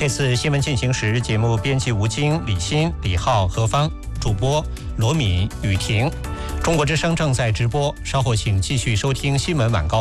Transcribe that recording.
这次新闻进行时，节目编辑吴京、李欣、李浩、何芳，主播罗敏、雨婷。中国之声正在直播，稍后请继续收听新闻晚高。